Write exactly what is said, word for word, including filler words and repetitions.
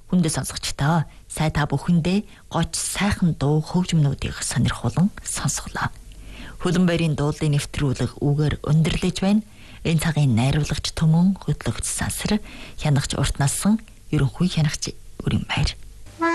Хүндээ сонсогчдоо сая та бүхэндээ гоч сайхан дуу хөгжмнүүдийг сонирхолон сонсголоо. Хөлөн баярын дуулын нэвтрүүлэг үгээр өндөрлөж байна. Энэ цагийн найруулагч Төмөн, хөтлөгч Сансар, хянагч Урт Насан, ерөнхий хянагч Өрийн Баяр.